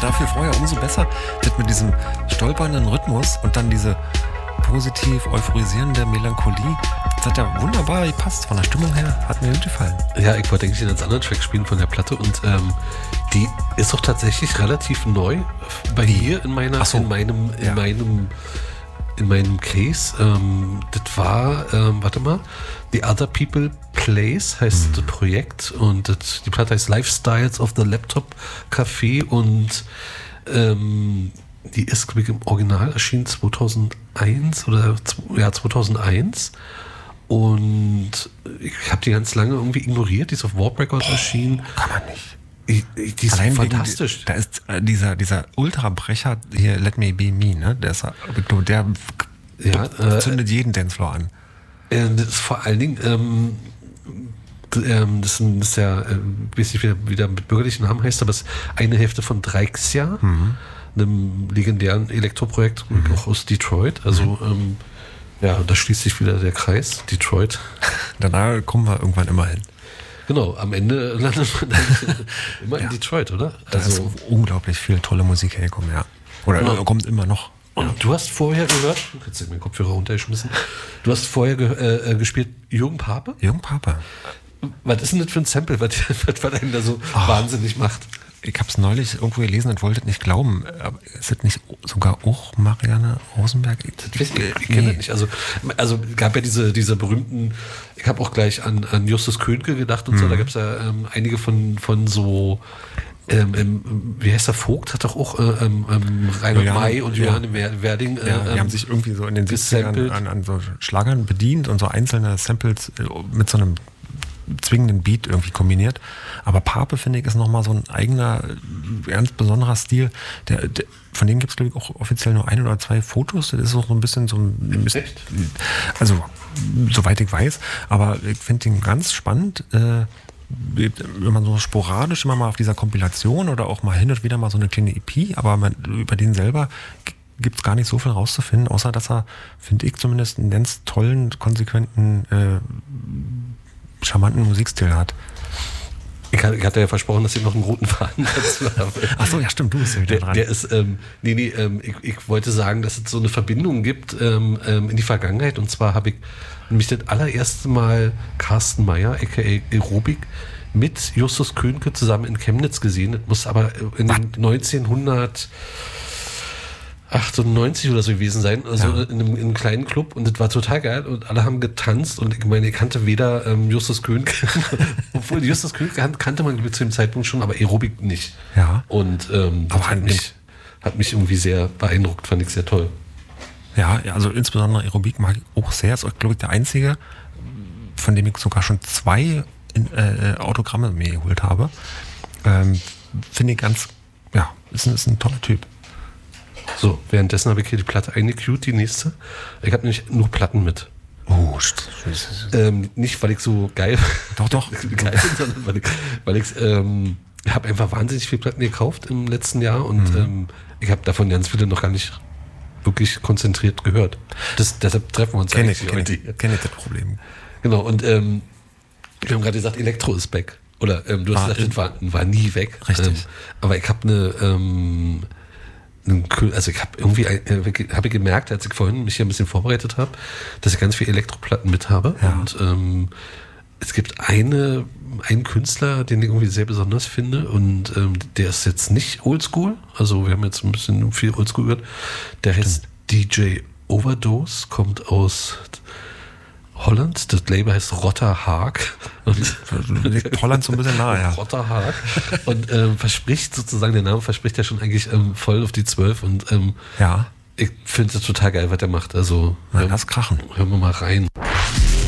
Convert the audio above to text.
dafür vorher umso besser. Das mit diesem stolpernden Rhythmus und dann diese positiv euphorisierende Melancholie. Das hat ja wunderbar gepasst. Von der Stimmung her hat mir gut gefallen. Ja, ich wollte eigentlich den als anderen Track spielen von der Platte und die ist auch tatsächlich relativ neu bei mir in meinem Case. Das war, The Other People Place heißt das Projekt und die Platte heißt Lifestyles of the Laptop Café und die ist, glaube ich, im Original erschienen 2001 und ich habe die ganz lange irgendwie ignoriert, die ist auf Warp Records erschienen. Kann man nicht. Die ist allein fantastisch. Da ist dieser Ultrabrecher hier, Let Me Be Me, ne? Der zündet jeden Dancefloor an. Das ist vor allen Dingen, das ist ja, ich weiß nicht, wie der mit bürgerlichen Namen heißt, aber es ist eine Hälfte von Dreixia, einem legendären Elektroprojekt, auch aus Detroit. Also, da schließt sich wieder der Kreis, Detroit. Danach kommen wir irgendwann immer hin. Genau, am Ende landet man dann immer in Detroit, oder? Da ist unglaublich viel tolle Musik hergekommen, ja. Oder kommt immer noch. Und du hast vorher gehört, jetzt habe ich meinen Kopfhörer runtergeschmissen, du hast vorher gespielt Jürgen Pape? Jürgen Pape. Was ist denn das für ein Sample, was einen da so wahnsinnig macht? Ich habe es neulich irgendwo gelesen und wollte nicht glauben. Aber ist das nicht sogar auch Marianne Rosenberg? Ich kenne das nicht. Also gab ja diese berühmten, ich habe auch gleich an Justus Könke gedacht und so, da gab es ja einige von so wie heißt der Vogt, hat doch auch Reinhard May und Johanne Werding die haben sich irgendwie so in den 70ern an so Schlagern bedient und so einzelne Samples mit so einem zwingenden Beat irgendwie kombiniert. Aber Pape, finde ich, ist nochmal so ein eigener, ganz besonderer Stil. Von dem gibt es, glaube ich, auch offiziell nur 1 oder 2 Fotos. Das ist auch so ein bisschen Echt? Also, soweit ich weiß. Aber ich finde ihn ganz spannend. Wenn man so sporadisch immer mal auf dieser Kompilation oder auch mal hin und wieder mal so eine kleine EP, aber über den selber gibt es gar nicht so viel rauszufinden, außer dass er, finde ich zumindest, einen ganz tollen, konsequenten, charmanten Musikstil hat. Ich hatte ja versprochen, dass ich noch einen roten Faden dazu habe. Ach so, ja stimmt, du bist ja wieder dran. Der ist, ich wollte sagen, dass es so eine Verbindung gibt in die Vergangenheit. Und zwar habe ich nämlich das allererste Mal Carsten Meyer, aka Aerobik, mit Justus Könke zusammen in Chemnitz gesehen. Das muss aber in den 1998 oder so gewesen sein, also in einem kleinen Club, und das war total geil und alle haben getanzt und ich meine, ich kannte weder Justus Könke, obwohl Justus Könke kannte man zu dem Zeitpunkt schon, aber Aerobik nicht. Ja. Und das hat mich irgendwie sehr beeindruckt, fand ich sehr toll. Ja, also insbesondere Aerobik mag ich auch sehr. Ist auch, glaube ich, der einzige, von dem ich sogar schon 2 Autogramme mir geholt habe. Finde ich ganz, ist ein toller Typ. So, währenddessen habe ich hier die Platte eingecued, die nächste. Ich habe nämlich nur Platten mit. Oh, nicht, weil ich so geil Doch. geil bin, sondern weil ich habe einfach wahnsinnig viele Platten gekauft im letzten Jahr und ich habe davon ganz viele noch gar nicht wirklich konzentriert gehört. Deshalb treffen wir uns eigentlich heute hier. Kenne ich das Problem. Genau, und wir haben gerade gesagt, Elektro ist back. Oder du hast gesagt, das war nie weg. Richtig. Aber ich habe ich habe gemerkt, als ich vorhin mich hier ein bisschen vorbereitet habe, dass ich ganz viele Elektroplatten mit habe. Ja. Und es gibt einen Künstler, den ich irgendwie sehr besonders finde, und der ist jetzt nicht oldschool. Also wir haben jetzt ein bisschen viel oldschool gehört. Der heißt DJ Overdose, kommt aus Holland. Das Label heißt Rotter Haag. Liegt Holland so ein bisschen nahe, ja. Rotter Haag. Und verspricht sozusagen, der Name verspricht ja schon eigentlich voll auf die 12. Und ich finde es total geil, was der macht. Also lass krachen. Hören wir mal rein.